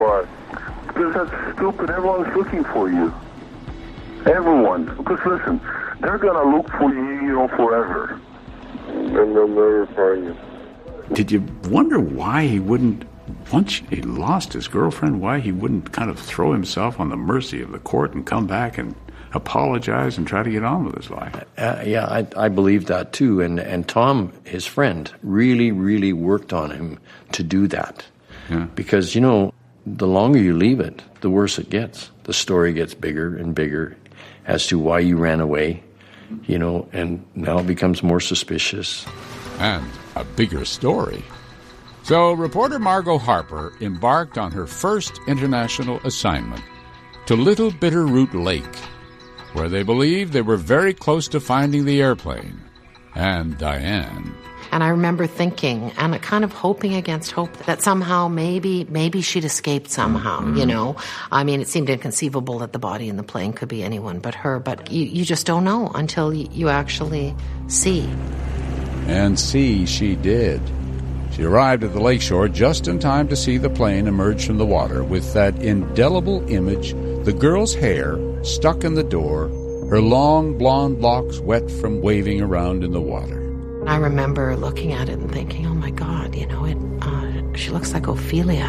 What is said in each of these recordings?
Why? Because that's stupid. Everyone's looking for you. Everyone. Because listen, they're going to look for you, forever. And they'll never find you. Did you wonder why he wouldn't, once he lost his girlfriend, why he wouldn't kind of throw himself on the mercy of the court and come back and apologize and try to get on with his life? I believe that too. And Tom, his friend, really, really worked on him to do that. Yeah. Because, the longer you leave it, the worse it gets. The story gets bigger and bigger as to why you ran away, and now it becomes more suspicious. And a bigger story. So reporter Margot Harper embarked on her first international assignment to Little Bitterroot Lake, where they believed they were very close to finding the airplane and Diane. And I remember thinking, and kind of hoping against hope, that somehow maybe she'd escaped somehow, I mean, it seemed inconceivable that the body in the plane could be anyone but her, but you just don't know until you actually see. And see she did. She arrived at the lakeshore just in time to see the plane emerge from the water with that indelible image, the girl's hair stuck in the door, her long blonde locks wet from waving around in the water. I remember looking at it and thinking, oh my God, she looks like Ophelia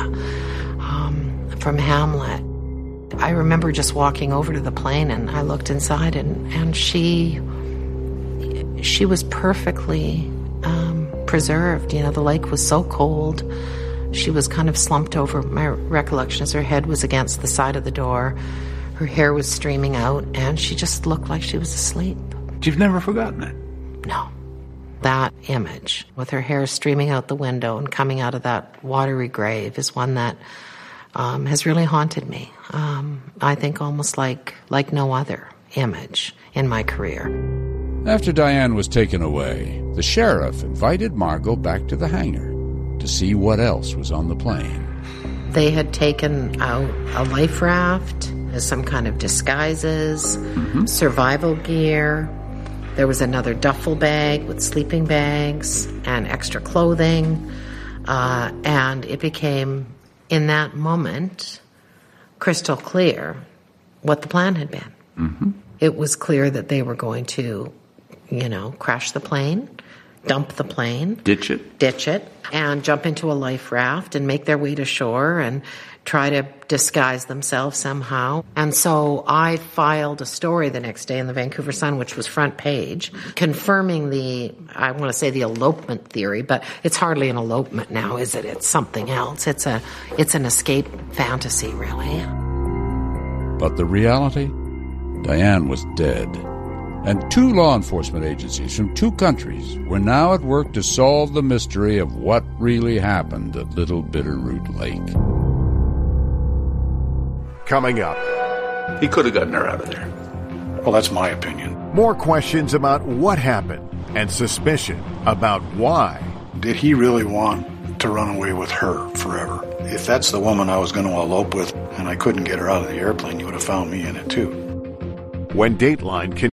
from Hamlet. I remember just walking over to the plane and I looked inside and she was perfectly preserved. The lake was so cold. She was kind of slumped over. My recollection is her head was against the side of the door. Her hair was streaming out and she just looked like she was asleep. You've never forgotten it? No. That image with her hair streaming out the window and coming out of that watery grave is one that has really haunted me. I think almost like no other image in my career. After Diane was taken away, the sheriff invited Margot back to the hangar to see what else was on the plane. They had taken out a life raft, some kind of disguises, survival gear. There was another duffel bag with sleeping bags and extra clothing. And it became, in that moment, crystal clear what the plan had been. Mm-hmm. It was clear that they were going to, crash the plane, dump the plane. Ditch it. And jump into a life raft and make their way to shore and try to disguise themselves somehow. And so I filed a story the next day in the Vancouver Sun, which was front page, confirming the elopement theory, but it's hardly an elopement now, is it? It's something else. It's an escape fantasy, really. But the reality? Diane was dead. And 2 law enforcement agencies from 2 countries were now at work to solve the mystery of what really happened at Little Bitterroot Lake. Coming up. He could have gotten her out of there. Well, that's my opinion. More questions about what happened and suspicion about why. Did he really want to run away with her forever? If that's the woman I was going to elope with and I couldn't get her out of the airplane, you would have found me in it too. When Dateline